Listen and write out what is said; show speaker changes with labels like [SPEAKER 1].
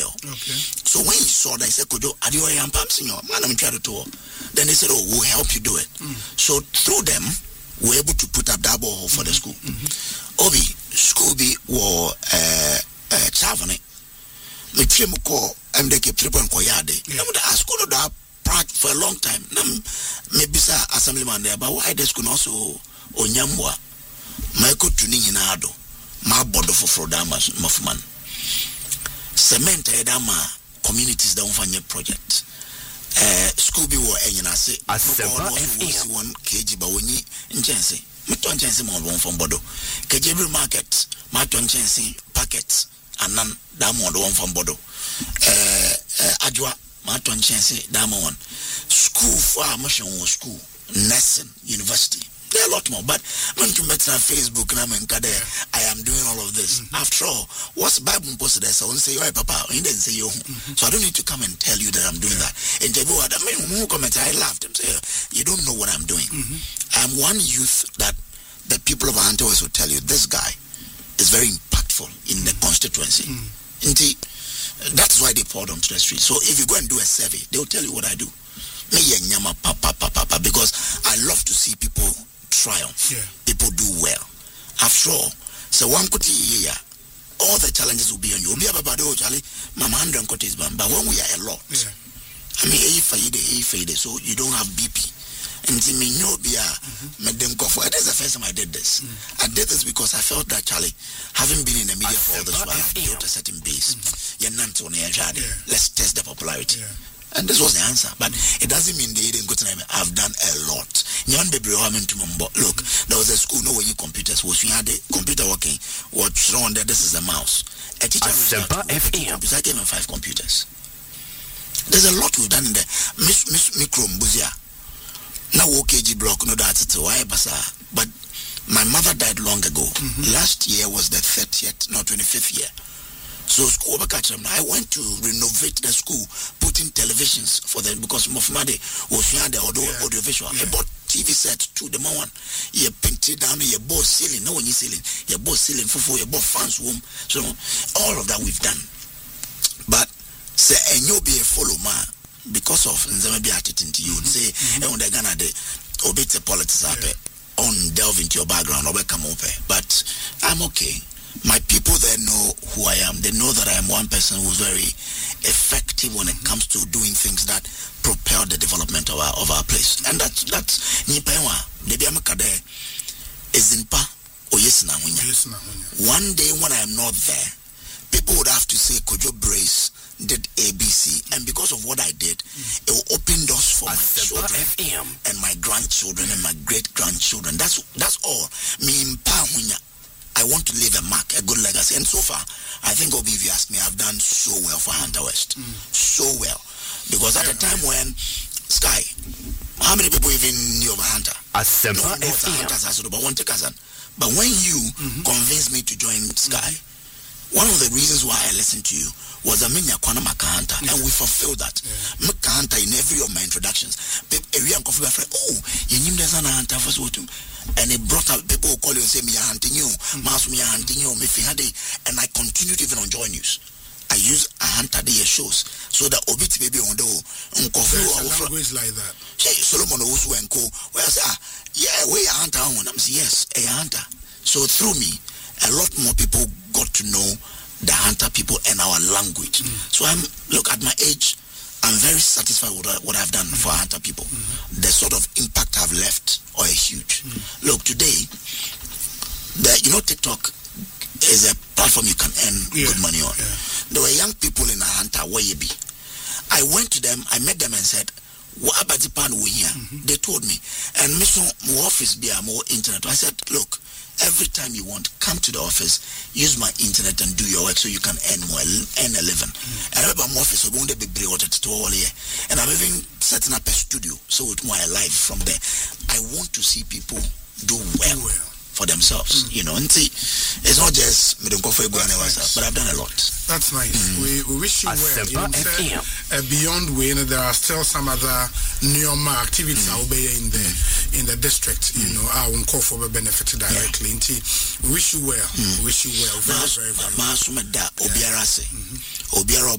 [SPEAKER 1] email.
[SPEAKER 2] Okay.
[SPEAKER 1] So when he saw that, he said, Kojo, Adio Yampam Senior, man, I'm trying to tour. Then they said, oh, we'll help you do it. So through them, we're able to put up that ball for the school. Obi, school be war Chavane. Me trim call MDK Triple Koyade. I school that for a long time. Maybe sir assemblyman there, but why the school also Onyamwa? Michael Tuning in Ado, my border for Frodamas Muffman. Cement Edama communities don't find a project. School be war and I say, I said, 1 kg Bawini in Jensi. Maton Jensi Mon from Bodo. Kajibri market, Maton Jensi packets, and none damon one from Bodo. Ajwa, Maton Jensi, Damon. School for our mission was school, Nesson University. There are a lot more, but when you met on Facebook, I am doing all of this. After all, what's the Bible posted there? So I say, oh, Papa, he didn't say, so I don't need to come and tell you that I'm doing that. And I laughed and say, you don't know what I'm doing. I'm one youth that the people of Antois will tell you, this guy is very impactful in the constituency. Indeed, that's why they poured onto the street. So if you go and do a survey, they'll tell you what I do. Because I love to see people triumph. People do well. After all, so one could hear all the challenges will be on you. Mama 100 coties, but when we are a lot, I mean, so you don't have BP. And me no be made them go for it. That's the first time I did this. I did this because I felt that Charlie, having been in the media for all this while, I've built a certain base. Let's test the popularity. And this was the answer. But it doesn't mean they didn't go to them. I've done a lot. Look, there was a school, no way you computers. Was we had the computer working, what's wrong there? This is a mouse. A teacher I gave him 5 computers. There's a lot we've done in the micro mbuzia. Now OKG block, no that's it. But my mother died long ago. Last year was the 30th, not 25th year. So school I went to renovate the school, putting televisions for them because Mofmade was the audio visual. I bought TV sets too. The one you painted down, you bought ceiling, no one is ceiling, you bought ceiling for you bought fans room. So all of that we've done. But say and you'll be a follow man because of Nzamabi attitude you would say and they're gonna obey the politics on delve into your background or come up. But I'm okay. My people there know who I am. They know that I am one person who's very effective when it comes to doing things that propel the development of our place. And that's Nipewa. One day when I am not there, people would have to say Kojo Brace did ABC, and because of what I did, it will open doors for my children and my grandchildren and my great grandchildren. That's all. I want to leave a mark, a good legacy. And so far, I think, Obi, if you ask me, I've done so well for Hunter West. So well. Because at the time when Sky, how many people even knew of Hunter? But when you convinced me to join Sky, one of the reasons why I listened to you was and we fulfilled that. Makahanta in every of my introductions. And it brought up people who call you and say, me hunting you, me hunting you, and I continue to even on Joy News. I use a hunter day shows so that Obit baby on the
[SPEAKER 2] language like that.
[SPEAKER 1] Solomon also and co. Where I say, we are hunter on. I'm saying yes, a hunter. So through me, a lot more people got to know the hunter people and our language. So look at my age, I'm very satisfied with what I've done for hunter people. The sort of impact I've left are huge. Look, today, TikTok is a platform you can earn good money on. There were young people in a hunter where you be. I went to them, I met them and said, what about the pan we here? They told me, and more office be more internet. I said, look, every time you want, come to the office, use my internet and do your work so you can earn a living. And I remember my office, and I'm even setting up a studio so it's more alive from there. I want to see people do well for themselves, and see, it's not just but I've done a lot.
[SPEAKER 2] That's nice. We wish you well. Beyond Wayne, there are still some other Neoma activities in the district. I won't call for benefit directly. We wish you well. Very, very, very well.